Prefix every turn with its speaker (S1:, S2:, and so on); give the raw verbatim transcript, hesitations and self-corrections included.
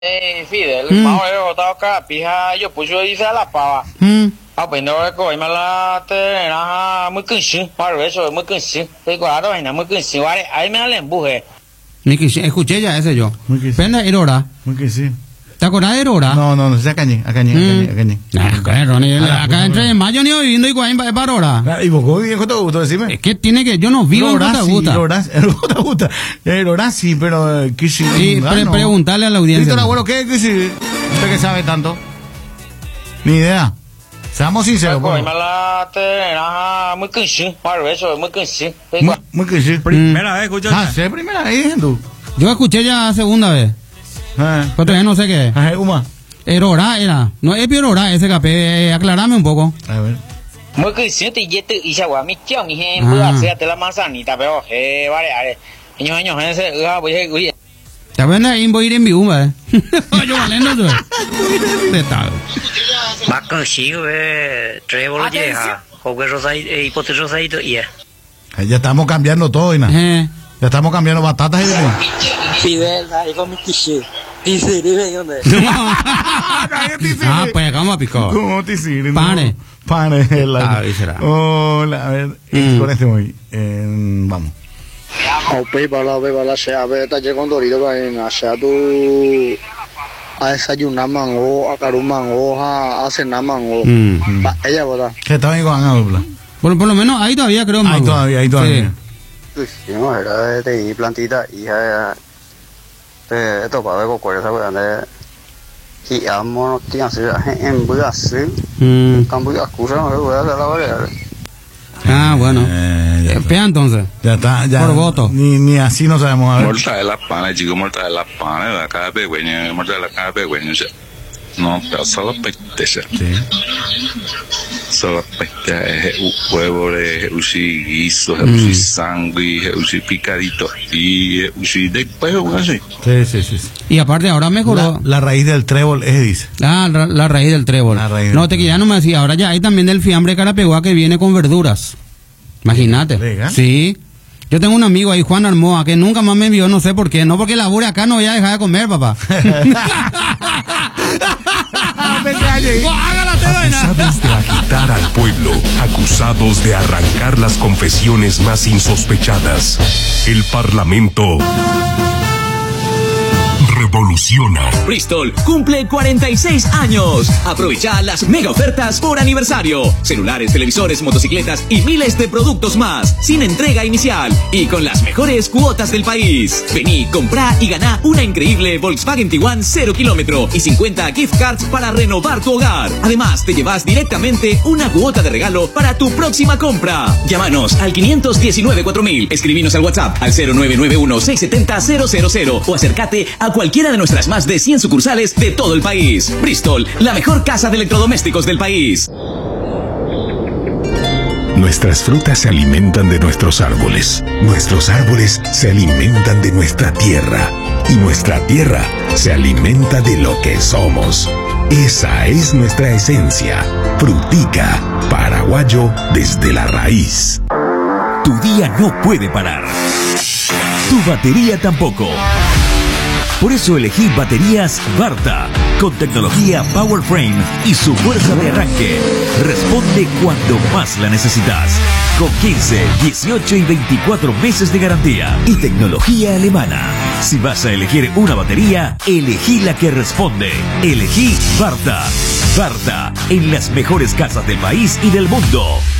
S1: Eh, Fidel, mau yo tao ka pija yo puso dice a la pava.
S2: Mm.
S1: Ah, pues no ko ima la te na muy kinsin, para eso muy kinsin. Te ko ado ina muy kinsin, vale, ahí me ale embuje.
S2: Ni que escuché ya ese yo.
S3: Muy que sí.
S2: Pena Irora.
S3: Muy que sí.
S2: ¿Te acordás de Irora?
S3: No, no, no, se acañé, acañé, acañé, acañé.
S2: Ah, claro, ni- acá entre mayo ni viviendo y cuándo va para ahora.
S3: Ah, ¿y vos qué te gusta decirme?
S2: Es que tiene que, yo no vivo en
S3: Lorá, sí,
S2: Cotaguta.
S3: Lorá, Cotaguta. Eh, Lorá sí, pero eh, que sí.
S2: Sí,
S3: ah,
S2: pre-
S3: no.
S2: preguntarle a la audiencia.
S3: Víctor Abuelo, ¿qué? ¿Qué sí? ¿Usted que sabe tanto? Ni idea. Seamos sinceros.
S1: Ko
S3: Bueno.
S1: ima la te na muy kinsin, para eso muy kinsin. Te
S3: Muy,
S1: ko
S3: muy que sí.
S4: Primera vez escucho.
S3: Ah, sí, primera vez, tú.
S2: Yo escuché ya segunda vez.
S3: Ah,
S2: Pero todavía no sé qué es.
S3: ah, Uma.
S2: Irora era. No es Irora, ese capé. Eh, aclarame un poco.
S3: A ver.
S1: muy kinsin te yete y ya wa mi chao mi hen,
S2: Ah.
S1: voy a hacer te la manzanita, pero eh, vale, vale. Año año ese, ah, voy a voy.
S2: ¿Te acuerdas? Ahí voy a ir en Biuma, eh. Yo valiendo eso. De tal.
S5: Bác con xíu về tre bolo dễ hả? Hồ cái rosai, eh, hipote rosai to iya.
S3: Eh, Ya estamos cambiando todo, Ina.
S2: Eh.
S3: Ya estamos cambiando batatas y de todo.
S5: Fidel, ahí con mi quiche. Dice, dime dónde.
S2: Ah, pues vamos a picar.
S3: ¿Cómo te sirve?
S2: Pane.
S3: Pane. la-
S2: Ah, ahí será.
S3: Hola, a ver.
S2: Mm.
S3: Con este voy. Eh, vamos.
S6: Ao pe bala pe bala se a ver talle con dorido va en a sea tu a desayunar mango, a caru mango, a, a cenar mango.
S2: Mm.
S6: Va, ella boda.
S3: ¿Qué estaba ahí con Ángel?
S2: Por, por lo menos ahí todavía creo
S3: Ahí
S2: mango.
S3: todavía, ahí todavía.
S2: Sí.
S6: Sí, no, era de ahí plantita y ya de esto para ver con esa weá de y amo que hace en voy a hacer
S2: Mm.
S6: cambio de excusa no voy a la variar.
S2: Ah, bueno.
S3: Eh, ya, está.
S2: Espera entonces.
S3: Ya está, ya.
S2: Por voto.
S3: Ni, ni así no sabemos. A ver.
S7: Mortadela pana, chico, mortadela pana, cada pequeño, mortadela cada pequeño, no, pero solo peste,
S3: Sí.
S7: solo peste, es huevo, es usi guiso, es usi sangre, es usi picadito, y es usi después, así.
S3: Sí, sí, sí. sí.
S2: Y aparte ahora mejoró.
S3: La, la raíz del trébol es, dice.
S2: Ah, la, la raíz del trébol.
S3: La raíz
S2: no,
S3: del
S2: te que ya no me decía, ahora ya hay también del fiambre carapeguá que viene con verduras. Imagínate.
S3: ¿Legal?
S2: Sí. Yo tengo un amigo ahí, Juan Armoa, que nunca más me envió, no sé por qué. No porque labure acá, no voy a dejar de comer, papá.
S8: Acusados de agitar al pueblo, acusados de arrancar las confesiones más insospechadas. El Parlamento revoluciona.
S9: Bristol cumple cuarenta y seis años. Aprovecha las mega ofertas por aniversario. Celulares, televisores, motocicletas y miles de productos más. Sin entrega inicial y con las mejores cuotas del país. Vení, comprá y ganá una increíble Volkswagen Tiguan cero kilómetro y cincuenta gift cards para renovar tu hogar. Además, te llevas directamente una cuota de regalo para tu próxima compra. Llámanos al quinientos diecinueve cuatro mil. Escribinos al WhatsApp al cero nueve nueve uno seis siete cero cero cero cero o acércate a cualquiera de nuestras más de cien sucursales de todo el país. Bristol, la mejor casa de electrodomésticos del país.
S8: Nuestras frutas se alimentan de nuestros árboles. Nuestros árboles se alimentan de nuestra tierra. Y nuestra tierra se alimenta de lo que somos. Esa es nuestra esencia. Frutica, paraguayo desde la raíz.
S9: Tu día no puede parar. Tu batería tampoco. Por eso elegí baterías Varta, con tecnología Power Frame y su fuerza de arranque. Responde cuando más la necesitas. Con quince, dieciocho y veinticuatro meses de garantía y tecnología alemana. Si vas a elegir una batería, elegí la que responde. Elegí Varta. Varta, en las mejores casas del país y del mundo.